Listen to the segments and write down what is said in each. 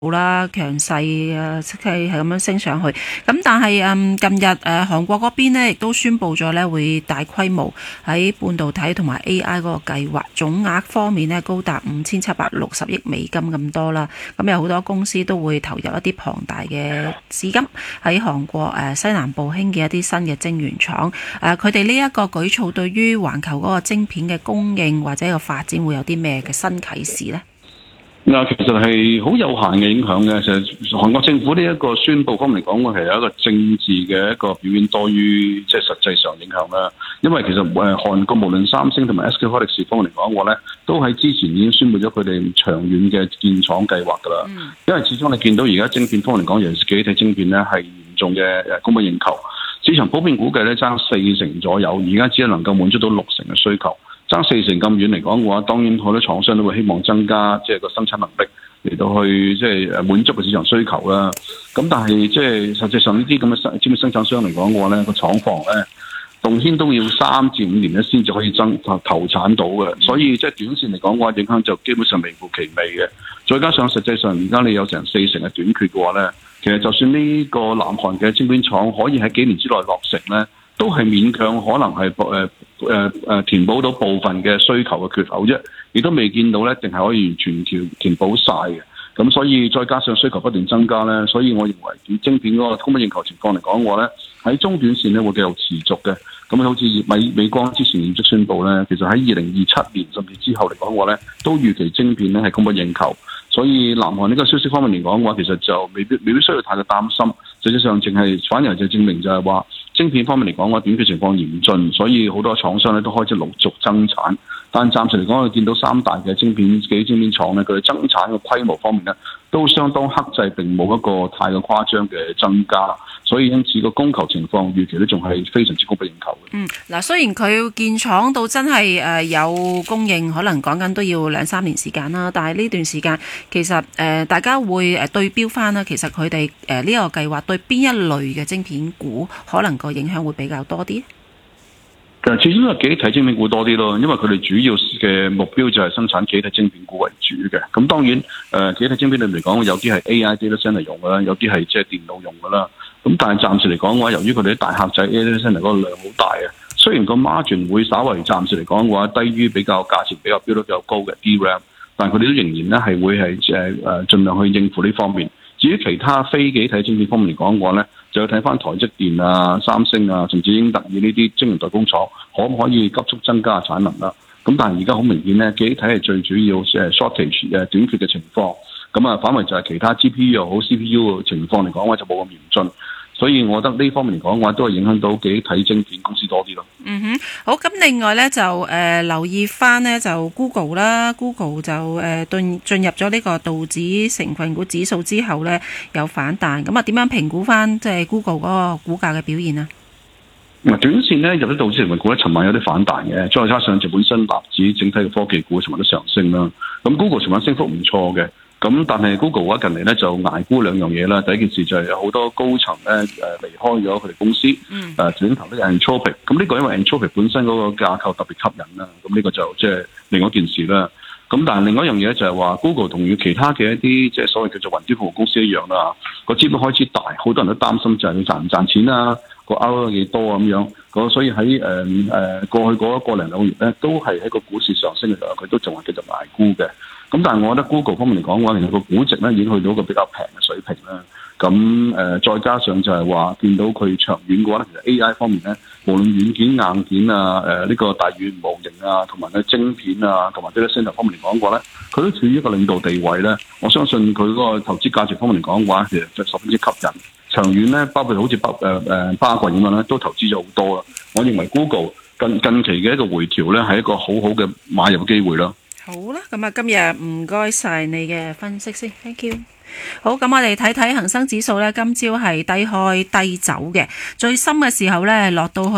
啦，強勢即係咁樣升上去。咁但係近日韓國嗰邊呢亦都宣布咗呢會大規模喺半導體同埋 AI 嗰個計劃，總額方面呢高達5760億美金咁多啦。咁有好多公司都會投入一啲龐大嘅資金喺韓國西南部興建一啲新嘅晶圓廠。佢哋呢一個舉措對於環球嗰個晶片嘅供應或者個發展會有啲咩嘅新啟示呢？ 嗱，其實係好有限嘅影響嘅。其實韓國政府呢一個宣佈方面嚟講，我係有一個政治嘅一個表現多於即係實際上影響啦。因為其實韓國無論三星同埋 SK Hynix 方面嚟講，我咧都喺之前已經宣佈咗佢哋長遠嘅建廠計劃㗎啦。因為始終你見到而家晶片方面嚟講，尤其是記憶體晶片咧係嚴重嘅供不應求，市場普遍估計咧爭40%左右，而家只係能夠滿足到60%嘅需求。爭40%咁遠嚟講嘅話，當然好多廠商都會希望增加即係個生產能力嚟到去即係滿足個市場需求啦。咁但係即係實際上呢啲咁嘅晶片生產商嚟講嘅話咧，個廠房咧動遷都要3至5年咧先至可以投產到嘅，所以即係短線嚟講嘅話，影響就基本上微乎其微嘅。再加上實際上而家你有成40%嘅短缺嘅話咧，其實就算呢個南韓嘅晶片廠可以喺幾年之內落成咧，都係勉強可能係填補到部分嘅需求嘅缺口啫，亦都未見到咧，定係可以完全填補晒嘅。咁所以再加上需求不斷增加咧，所以我認為晶片嗰個供不應求情況嚟講，我咧喺中短線咧會繼續持續嘅。咁好似美光之前已經宣布咧，其實喺2027年甚至之後嚟講，我咧都預期晶片咧係供不應求。所以南韓呢個消息方面嚟講嘅話，其實就未必需要太過擔心。實際上反而就證明就係話晶片方面嚟講嘅話，短缺情況嚴峻，所以好多廠商咧都開始陸續增產。但暫時嚟講，我見到3大嘅晶片廠咧，佢哋增產嘅規模方面咧都相當克制，並冇一個太過誇張嘅增加。所以因此個供求情況預期都仲係非常之供不應求嘅。 嗱，雖然佢建廠到真係有供應，可能講緊都要2-3年時間啦。但係呢段時間其實大家會對標翻啦，其實佢哋呢個計劃對邊一類嘅晶片股可能個影響會比較多啲？ 其實始終都係記憶體晶片股多啲咯，因為佢哋主要嘅目標就係生產記憶體晶片股為主嘅。咁當然記憶體晶片裏面嚟講，有啲係 AI data center 用㗎啦，有啲係即係電腦用㗎啦。咁但係暫時嚟講嘅話，由於佢哋啲大客仔 AI data center 嗰個量好大啊，雖然個 margin 會稍為暫時嚟講嘅話低於價錢比較標得比較高嘅 DRAM， 但係佢哋都仍然咧係會係盡量去應付呢方面。至於其他非記憶體晶片方面嚟講嘅話咧，就要睇翻台積電啊、三星啊，甚至英特爾呢啲晶圓代工廠可唔可以急速增加產能啦。咁但係而家好明顯咧，記憶體係最主要shortage 短缺嘅情況。咁啊，反為就係其他 GPU 又好 CPU 嘅情況嚟講嘅話，就冇咁嚴峻。所以我覺得呢方面嚟講嘅話，都係影響到記憶體晶片公司多啲咯。 好。咁另外咧就留意翻呢，就 Google 啦 ，Google 就進入咗呢個道指成分股指數之後咧有反彈。咁啊，點樣評估翻即係 Google 嗰個股價嘅表現啊？ 短線咧入咗道指成分股咧，尋晚有啲反彈嘅，再加上就本身納指整體嘅科技股尋日都上升啦。咁 Google 尋晚升幅唔錯嘅。咁但係 Google 嘅話近嚟咧就捱沽兩樣嘢啦。第一件事就係有好多高層咧離開咗佢哋公司，轉投呢個 Anthropic。咁呢個因為 Anthropic 本身嗰個架構特別吸引啦，咁呢個就即係另外一件事啦。咁但係另外一樣嘢就係話 Google 同於其他嘅一啲即係所謂叫做雲端服務公司一樣啦，個資本開始大，好多人都擔心就係佢賺唔賺錢啊，個 ROE 幾多咁樣。所以喺過去嗰1個零兩月咧，都係喺個股市上升嘅時候，佢都仲係繼續捱沽嘅。咁但係我覺得 Google 方面嚟講嘅話，其實個估值咧已經去到一個比較平嘅水平啦。咁再加上就係話見到佢長遠嘅話咧，其實 AI 方面咧，無論軟件硬件啊、呢個大語言模型啊，同埋咧晶片啊，同埋 data center 方面嚟講嘅話咧，佢都處於一個領導地位咧。我相信佢嗰個投資價值方面嚟講嘅話，其實就十分之吸引。長遠咧，包括好似巴郡咁樣咧，都投資咗好多啦。我認為 Google 近期嘅一個回調咧，係一個好好嘅買入機會啦。 好啦，咁啊，今日唔該晒你嘅分析先 ，thank you。好，咁我哋睇睇恒生指數呢，今朝係低開低走嘅，最深嘅時候呢，落到去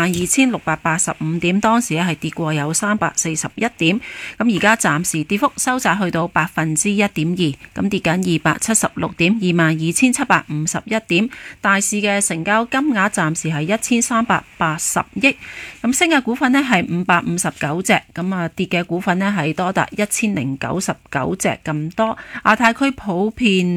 22,685點，當時呢係跌過有341點，咁而家暫時跌幅收窄去到1.2%，咁跌緊276點，22,751點，大市嘅成交金額暫時係1380億，咁升嘅股份呢係559隻，咁啊跌嘅股份呢係多達1099隻咁多，亞太區普遍